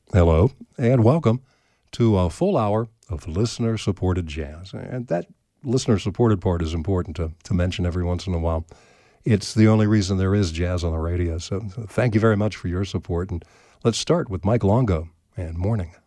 Hello, and welcome to a full hour of listener supported jazz. And that listener supported part is important to mention every once in a while. It's the only reason there is jazz on the radio. So thank you very much for your support. And let's start with Mike Longo and Morning.